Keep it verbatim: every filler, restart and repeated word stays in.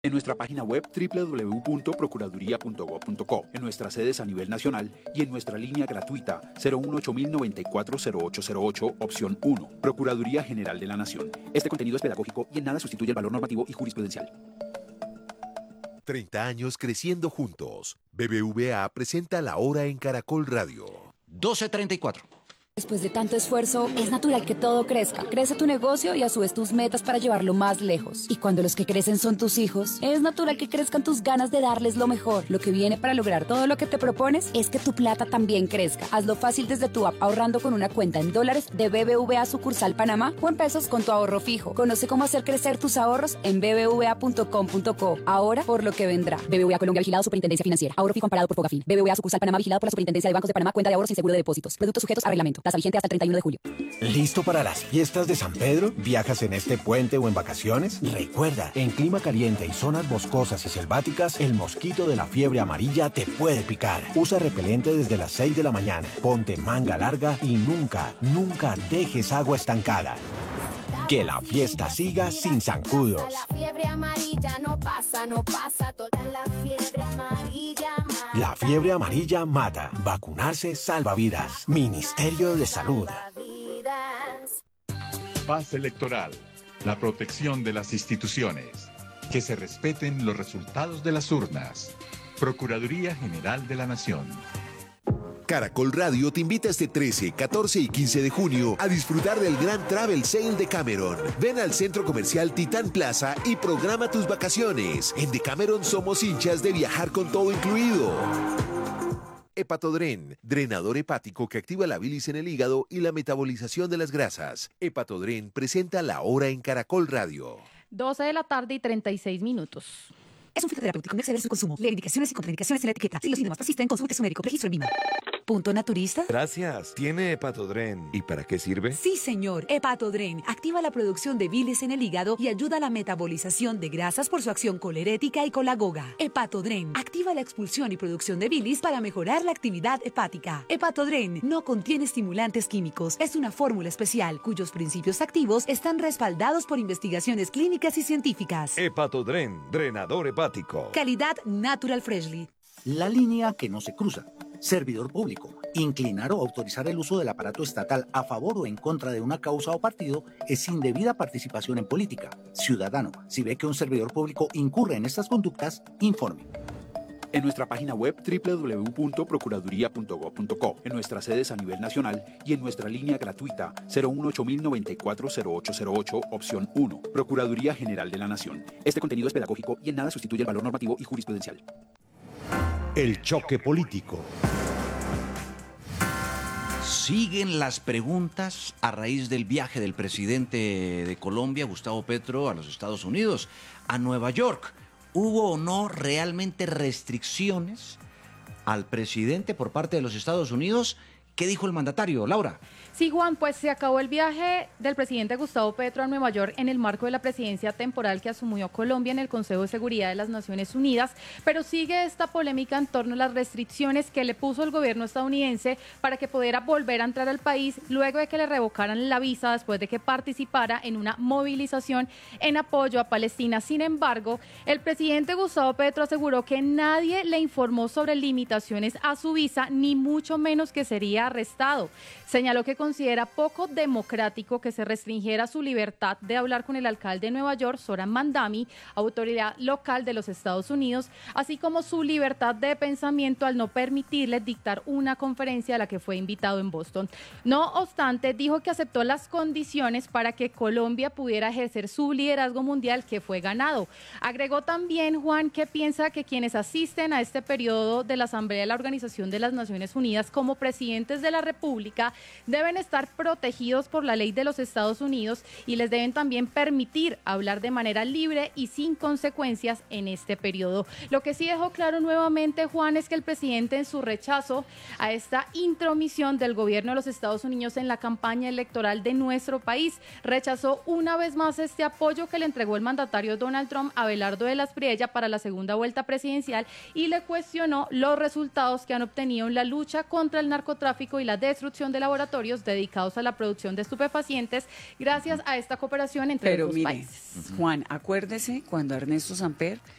En nuestra página web doble u doble u doble u punto procuraduría punto gob punto co, en nuestras sedes a nivel nacional y en nuestra línea gratuita cero uno ocho cero nueve cuatro cero ocho cero ocho, opción uno. Procuraduría General de la Nación. Este contenido es pedagógico y en nada sustituye el valor normativo y jurisprudencial. treinta años creciendo juntos. B B V A presenta La Hora en Caracol Radio. doce treinta y cuatro. Después de tanto esfuerzo, es natural que todo crezca. Crece tu negocio y a su vez tus metas para llevarlo más lejos. Y cuando los que crecen son tus hijos, es natural que crezcan tus ganas de darles lo mejor. Lo que viene para lograr todo lo que te propones es que tu plata también crezca. Hazlo fácil desde tu app ahorrando con una cuenta en dólares de B B V A sucursal Panamá o en pesos con tu ahorro fijo. Conoce cómo hacer crecer tus ahorros en b b v a punto com punto co. Ahora por lo que vendrá. B B V A Colombia vigilado Superintendencia Financiera. Ahorro fijo amparado por Fogafín. B B V A sucursal Panamá vigilado por la Superintendencia de Bancos de Panamá. Cuenta de ahorros sin seguro de depósitos. Productos sujetos a reglamento. Tasa vigente hasta el treinta y uno de julio. ¿Listo para las fiestas de San Pedro? ¿Viajas en este puente o en vacaciones? Recuerda, en clima caliente y zonas boscosas y selváticas, el mosquito de la fiebre amarilla te puede picar. Usa repelente desde las seis de la mañana. Ponte manga larga y nunca, nunca dejes agua estancada. Que la fiesta siga sin zancudos. La fiebre amarilla no pasa, no pasa. Toda la fiebre amarilla mata. La fiebre amarilla mata. Vacunarse salva vidas. Ministerio de Salud. Paz electoral. La protección de las instituciones. Que se respeten los resultados de las urnas. Procuraduría General de la Nación. Caracol Radio te invita este trece, catorce y quince de junio a disfrutar del gran Travel Sale de Cameron. Ven al Centro Comercial Titán Plaza y programa tus vacaciones. En Decameron somos hinchas de viajar con todo incluido. Hepatodren, drenador hepático que activa la bilis en el hígado y la metabolización de las grasas. Hepatodren presenta La Hora en Caracol Radio. doce de la tarde y treinta y seis minutos. Es un fitoterapéutico, no exceder su consumo. Lee indicaciones y contraindicaciones en la etiqueta. Si los síntomas persisten, consulte a su médico. Registro en Vima. ¿Punto naturista? Gracias. ¿Tiene Hepatodren? ¿Y para qué sirve? Sí, señor. Hepatodren activa la producción de bilis en el hígado y ayuda a la metabolización de grasas por su acción colerética y colagoga. Hepatodren activa la expulsión y producción de bilis para mejorar la actividad hepática. Hepatodren no contiene estimulantes químicos. Es una fórmula especial cuyos principios activos están respaldados por investigaciones clínicas y científicas. Hepatodren, drenador hepático. Calidad Natural Freshly. La línea que no se cruza. Servidor público. Inclinar o autorizar el uso del aparato estatal a favor o en contra de una causa o partido es indebida participación en política. Ciudadano, si ve que un servidor público incurre en estas conductas, informe. En nuestra página web doble u doble u doble u punto procuraduría punto gob punto co, en nuestras sedes a nivel nacional y en nuestra línea gratuita cero uno ocho cero nueve cuatro cero ocho cero ocho, opción uno. Procuraduría General de la Nación. Este contenido es pedagógico y en nada sustituye el valor normativo y jurisprudencial. El choque político. Siguen las preguntas a raíz del viaje del presidente de Colombia, Gustavo Petro, a los Estados Unidos, a Nueva York. ¿Hubo o no realmente restricciones al presidente por parte de los Estados Unidos? ¿Qué dijo el mandatario, Laura? Sí, Juan, pues se acabó el viaje del presidente Gustavo Petro a Nueva York en el marco de la presidencia temporal que asumió Colombia en el Consejo de Seguridad de las Naciones Unidas, pero sigue esta polémica en torno a las restricciones que le puso el gobierno estadounidense para que pudiera volver a entrar al país luego de que le revocaran la visa después de que participara en una movilización en apoyo a Palestina. Sin embargo, el presidente Gustavo Petro aseguró que nadie le informó sobre limitaciones a su visa, ni mucho menos que sería arrestado. Señaló que considera poco democrático que se restringiera su libertad de hablar con el alcalde de Nueva York, Zohran Mamdani, autoridad local de los Estados Unidos, así como su libertad de pensamiento al no permitirle dictar una conferencia a la que fue invitado en Boston. No obstante, dijo que aceptó las condiciones para que Colombia pudiera ejercer su liderazgo mundial que fue ganado. Agregó también, Juan, que piensa que quienes asisten a este periodo de la Asamblea de la Organización de las Naciones Unidas como presidentes de la República deben estar protegidos por la ley de los Estados Unidos y les deben también permitir hablar de manera libre y sin consecuencias en este periodo. Lo que sí dejó claro nuevamente, Juan, es que el presidente, en su rechazo a esta intromisión del gobierno de los Estados Unidos en la campaña electoral de nuestro país, rechazó una vez más este apoyo que le entregó el mandatario Donald Trump a Abelardo de las Priella para la segunda vuelta presidencial y le cuestionó los resultados que han obtenido en la lucha contra el narcotráfico narcotráfico y la destrucción de laboratorios dedicados a la producción de estupefacientes gracias a esta cooperación entre Pero los dos mire, países. Juan, acuérdese cuando Ernesto Samper